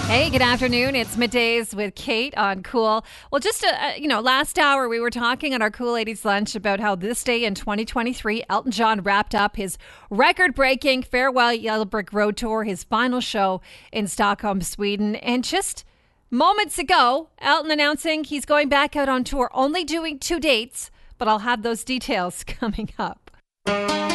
Hey, good afternoon. It's Middays with Kate on Cool. Well, just, last hour we were talking on our Cool Ladies Lunch about how this day in 2023, Elton John wrapped up his record-breaking Farewell Yellow Brick Road Tour, his final show in Stockholm, Sweden. And just moments ago, Elton announcing he's going back out on tour, only doing 2 dates, but I'll have those details coming up.